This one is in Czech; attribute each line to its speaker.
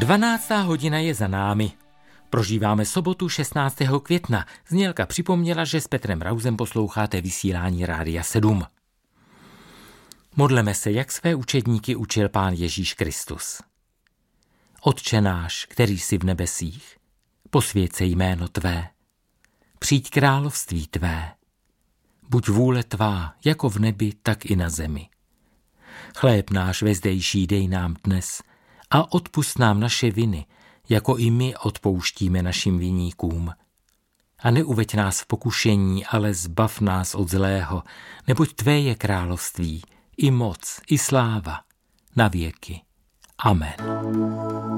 Speaker 1: 12. hodina je za námi. Prožíváme sobotu 16. května. Znělka připomněla, že s Petrem Rausem posloucháte vysílání Rádia 7. Modleme se, jak své učedníky učil Pán Ježíš Kristus. Otče náš, který jsi v nebesích, posvěť se jméno tvé. Přijď království tvé. Buď vůle tvá, jako v nebi, tak i na zemi. Chléb náš vezdejší dej nám dnes a odpusť nám naše viny, jako i my odpouštíme našim viníkům. A neuveď nás v pokušení, ale zbav nás od zlého, neboť tvé je království, i moc, i sláva, na věky. Amen.